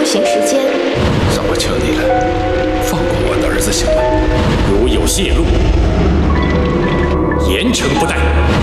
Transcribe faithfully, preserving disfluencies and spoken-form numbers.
行时间。 让我求你了，放过我的儿子行吗？ 如有泄露，严惩不贷。